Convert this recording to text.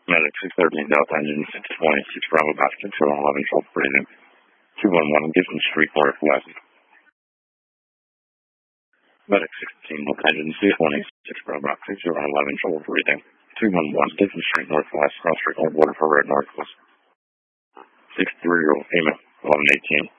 Medic 613 Delta Engine 626 Bravo Basket 211 Troll Breathing 211 Gibson Street Northwest. Medic 16 Delta Engine 626 Bravo Basket 211 Troll Breathing 211 Gibson Street Northwest Cross Street Old Water for Red Northwest 630 Payment 1118.